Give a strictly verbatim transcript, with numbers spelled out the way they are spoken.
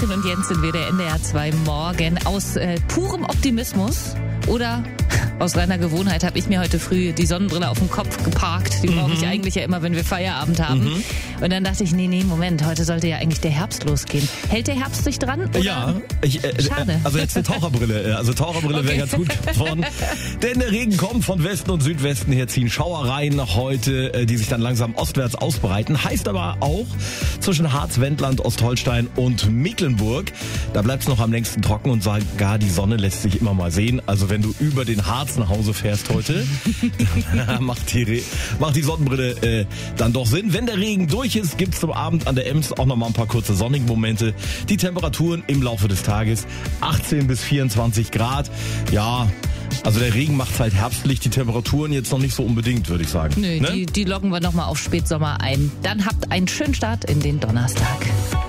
Martin und Jens sind wir, der N D R zwei Morgen. Aus äh, purem Optimismus oder aus reiner Gewohnheit habe ich mir heute früh die Sonnenbrille auf den Kopf geparkt. Die brauche mhm. ich eigentlich ja immer, wenn wir Feierabend haben. Mhm. Und dann dachte ich, nee, nee, Moment, heute sollte ja eigentlich der Herbst losgehen. Hält der Herbst sich dran? Oder? Ja, ich, äh, schade. Also jetzt eine Taucherbrille. Also Taucherbrille okay. wäre ganz gut geworden. Denn der Regen kommt von Westen und Südwesten her, ziehen Schauereien heute, die sich dann langsam ostwärts ausbreiten. Heißt aber auch zwischen Harz, Wendland, Ostholstein und Mecklenburg. Da bleibt es noch am längsten trocken und sogar die Sonne lässt sich immer mal sehen. Also wenn du über den Harz nach Hause fährst heute, macht, die, macht die Sonnenbrille äh, dann doch Sinn. Wenn der Regen durch ist, gibt's zum Abend an der Ems auch noch mal ein paar kurze sonnige Momente. Die Temperaturen im Laufe des Tages achtzehn bis vierundzwanzig Grad. Ja, also der Regen macht halt herbstlich, die Temperaturen jetzt noch nicht so unbedingt, würde ich sagen. Nö, ne? die, die loggen wir noch mal auf Spätsommer ein. Dann habt einen schönen Start in den Donnerstag.